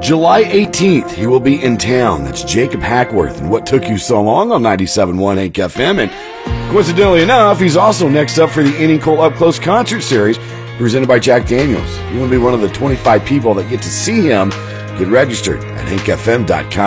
July 18th, he will be in town. That's Jacob Hackworth and What Took You So Long on 97.1 Hank FM. And coincidentally enough, he's also next up for the Inning Cole Up Close concert series presented by Jack Daniels. If you want to be one of the 25 people that get to see him, get registered at hankfm.com.